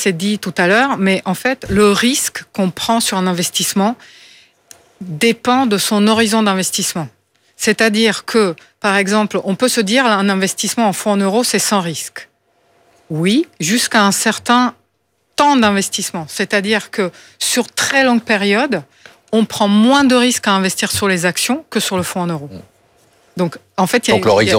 s'est dit tout à l'heure, mais en fait, le risque qu'on prend sur un investissement dépend de son horizon d'investissement. C'est-à-dire que, par exemple, on peut se dire un investissement en fonds en euros, c'est sans risque. Oui, jusqu'à un certain temps d'investissement. C'est-à-dire que sur très longue période, on prend moins de risques à investir sur les actions que sur le fonds en euros. Donc, en fait, il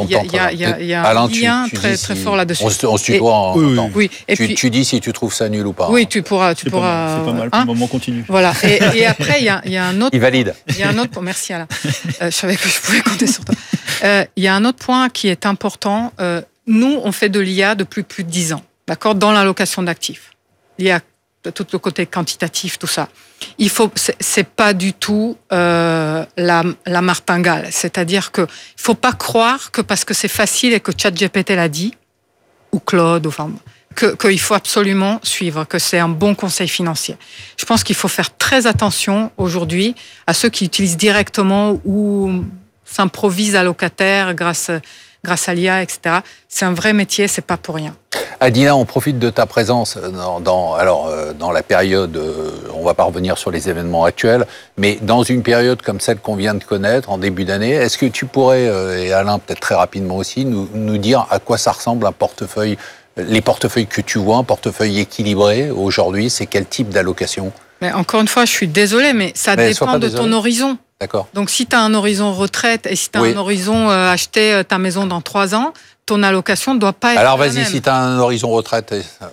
y a un lien très fort là-dessus. On se tutoie en temps. Oui. Et puis, tu dis si tu trouves ça nul ou pas. Oui, tu pourras. C'est pas mal, pour le moment continue. Voilà. Et après, il y a un autre. Il valide. Il y a un autre. Merci Alain. Je savais que je pouvais compter sur toi. Il y a un autre point qui est important. Nous, on fait de l'IA depuis plus de 10 ans, d'accord, dans l'allocation d'actifs. L'IA, tout le côté quantitatif, tout ça. C'est pas du tout la martingale. C'est-à-dire que il faut pas croire que parce que c'est facile et que ChatGPT l'a dit, ou Claude, enfin, qu'il faut absolument suivre, que c'est un bon conseil financier. Je pense qu'il faut faire très attention aujourd'hui à ceux qui utilisent directement ou s'improvisent allocataires grâce à l'IA, etc. C'est un vrai métier, c'est pas pour rien. Adina, on profite de ta présence dans la période, on va pas revenir sur les événements actuels, mais dans une période comme celle qu'on vient de connaître en début d'année, est-ce que tu pourrais, et Alain peut-être très rapidement aussi, nous dire à quoi ça ressemble un portefeuille, les portefeuilles que tu vois, un portefeuille équilibré aujourd'hui, c'est quel type d'allocation ? Mais encore une fois, je suis désolée, mais ça dépend de ton horizon. D'accord. Donc, si tu as un horizon retraite et si tu as un horizon acheter ta maison dans 3 ans, ton allocation ne doit pas être Alors, la vas-y, même. si tu as un horizon retraite...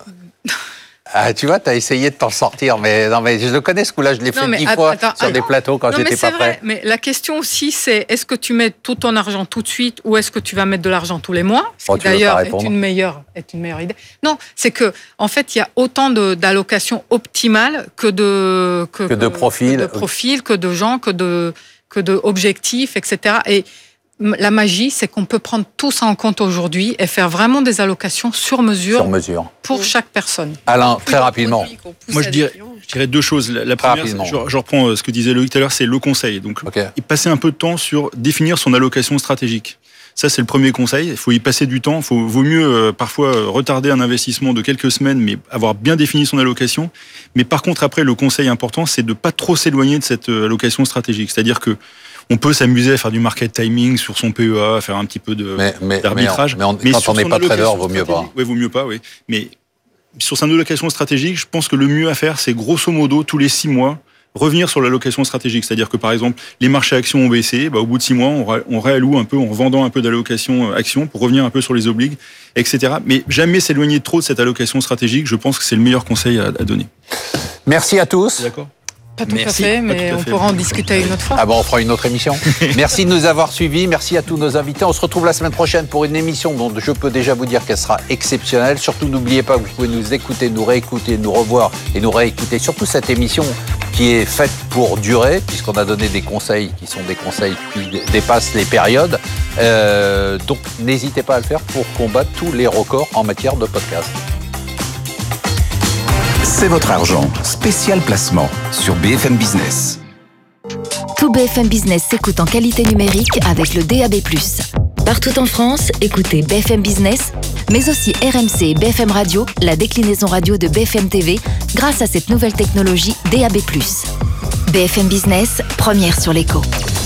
tu vois, tu as essayé de t'en sortir, mais je le connais ce coup-là, je l'ai fait 10 fois sur des plateaux quand j'étais pas prêt. Mais la question aussi, c'est est-ce que tu mets tout ton argent tout de suite ou est-ce que tu vas mettre de l'argent tous les mois ? Ce qui d'ailleurs est une meilleure idée. Non, c'est que en fait, il y a autant d'allocations optimales que de profils, que de gens, que de objectifs, etc. Et la magie, c'est qu'on peut prendre tout ça en compte aujourd'hui et faire vraiment des allocations sur mesure pour chaque personne. Alain, très rapidement. Moi, je dirais 2 choses. La première, je reprends ce que disait Loïc tout à l'heure, c'est le conseil. Donc, passer un peu de temps sur définir son allocation stratégique. Ça, c'est le premier conseil. Il faut y passer du temps. Vaut mieux parfois retarder un investissement de quelques semaines, mais avoir bien défini son allocation. Mais par contre, après, le conseil important, c'est de pas trop s'éloigner de cette allocation stratégique. C'est-à-dire que on peut s'amuser à faire du market timing sur son PEA, à faire un petit peu d'arbitrage. Mais quand on n'est pas trader, vaut mieux pas. Oui, vaut mieux pas, oui. Mais sur sa allocation stratégique, je pense que le mieux à faire, c'est grosso modo, tous les 6 mois, revenir sur l'allocation stratégique. C'est-à-dire que, par exemple, les marchés actions ont baissé, au bout de 6 mois, on réalloue un peu en revendant un peu d'allocation actions pour revenir un peu sur les obligues, etc. Mais jamais s'éloigner trop de cette allocation stratégique. Je pense que c'est le meilleur conseil à donner. Merci à tous. D'accord. Pas tout à fait, mais on pourra en discuter une autre fois. Ah bon, on fera une autre émission. Merci de nous avoir suivis. Merci à tous nos invités. On se retrouve la semaine prochaine pour une émission dont je peux déjà vous dire qu'elle sera exceptionnelle. Surtout, n'oubliez pas que vous pouvez nous écouter, nous réécouter, nous revoir et nous réécouter. Surtout cette émission qui est faite pour durer, puisqu'on a donné des conseils qui sont des conseils qui dépassent les périodes. Donc, n'hésitez pas à le faire pour combattre tous les records en matière de podcast. C'est votre argent. Spécial placement sur BFM Business. Tout BFM Business s'écoute en qualité numérique avec le DAB+. Partout en France, écoutez BFM Business, mais aussi RMC et BFM Radio, la déclinaison radio de BFM TV, grâce à cette nouvelle technologie DAB+. BFM Business, première sur l'écho.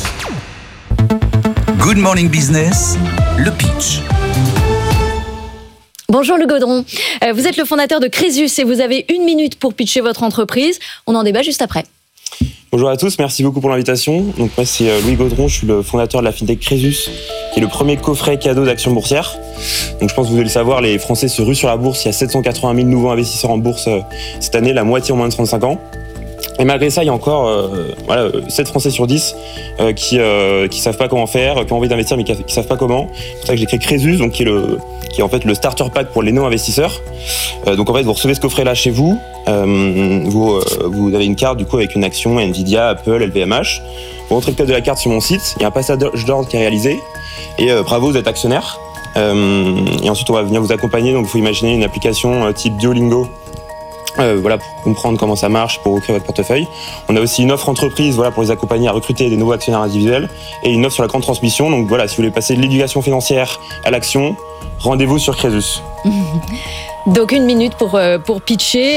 Good Morning Business, le pitch. Bonjour Louis Gaudron, vous êtes le fondateur de Crésus et vous avez 1 minute pour pitcher votre entreprise. On en débat juste après. Bonjour à tous, merci beaucoup pour l'invitation. Donc moi c'est Louis Gaudron, je suis le fondateur de la fintech Crésus, qui est le premier coffret cadeau d'actions boursières. Donc je pense que vous devez le savoir, les Français se ruent sur la bourse. Il y a 780 000 nouveaux investisseurs en bourse cette année, la moitié en moins de 35 ans. Et malgré ça, il y a encore 7 Français sur 10 qui savent pas comment faire, qui ont envie d'investir mais qui savent pas comment. C'est pour ça que j'ai créé Crésus, donc qui est en fait le starter pack pour les non-investisseurs. Donc en fait, vous recevez ce coffret-là chez vous. Vous avez une carte du coup avec une action Nvidia, Apple, LVMH. Vous rentrez le code de la carte sur mon site. Il y a un passage d'ordre qui est réalisé. Et bravo, vous êtes actionnaire. Et ensuite, on va venir vous accompagner. Donc il faut imaginer une application type Duolingo. Pour comprendre comment ça marche, pour recréer votre portefeuille. On a aussi une offre entreprise, pour les accompagner à recruter des nouveaux actionnaires individuels, et une offre sur la grande transmission. Donc si vous voulez passer de l'éducation financière à l'action, rendez-vous sur Crésus. Donc 1 minute pour pitcher.